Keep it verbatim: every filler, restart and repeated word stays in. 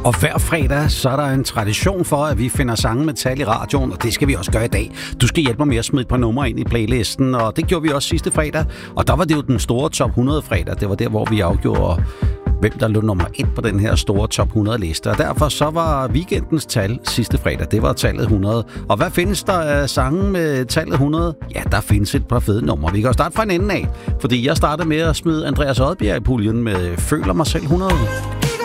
Og hver fredag, så er der en tradition for, at vi finder sange med tal i radioen, og det skal vi også gøre i dag. Du skal hjælpe mig med at smide et par numre ind i playlisten, og det gjorde vi også sidste fredag. Og der var det jo den store top hundrede fredag. Det var der, hvor vi afgjorde, hvem der lå nummer et på den her store top hundrede liste. Og derfor så var weekendens tal sidste fredag, det var tallet hundrede. Og hvad findes der af sange med tallet hundrede? Ja, der findes et par fede numre. Vi kan jo starte fra en ende af, fordi jeg startede med at smide Andreas Odbjerg i puljen med Føler mig selv hundrede.